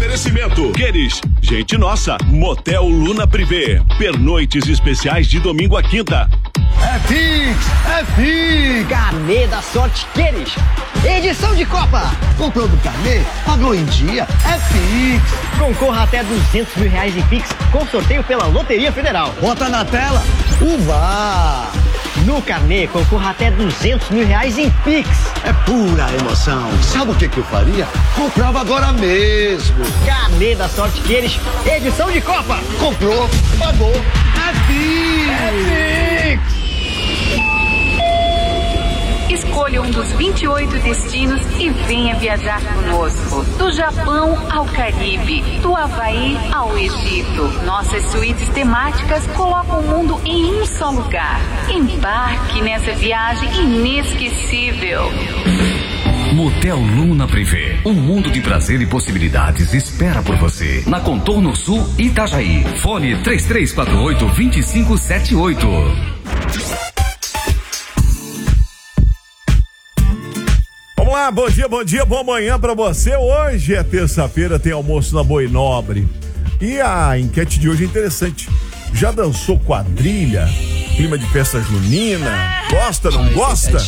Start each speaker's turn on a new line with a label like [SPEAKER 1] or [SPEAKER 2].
[SPEAKER 1] Oferecimento Queres, gente nossa, Motel Luna Privé, pernoites especiais de domingo a quinta.
[SPEAKER 2] É Pix!
[SPEAKER 3] Carnê da Sorte Queres, edição de Copa.
[SPEAKER 2] Comprou do carnê, pagou em dia, é Pix.
[SPEAKER 3] Concorra até R$200 mil em Pix com sorteio pela Loteria Federal.
[SPEAKER 2] Bota na tela, Uva!
[SPEAKER 3] No carnê, concorra até R$200 mil em Pix.
[SPEAKER 2] É pura emoção. Sabe o que eu faria? Comprava agora mesmo.
[SPEAKER 3] Carnê da Sorte Queres, edição de Copa.
[SPEAKER 2] Comprou, pagou, é Pix.
[SPEAKER 3] É Pix.
[SPEAKER 4] Escolha um dos 28 destinos e venha viajar conosco. Do Japão ao Caribe, do Havaí ao Egito. Nossas suítes temáticas colocam o mundo em um só lugar. Embarque nessa viagem inesquecível.
[SPEAKER 5] Motel Luna Privé, um mundo de prazer e possibilidades espera por você. Na Contorno Sul, Itajaí. Fone 3348-2578.
[SPEAKER 6] Vamos lá, bom dia, boa manhã pra você. Hoje é terça-feira, tem almoço na Boi Nobre. E a enquete de hoje é interessante. Já dançou quadrilha? Clima de festa junina? Gosta, não gosta?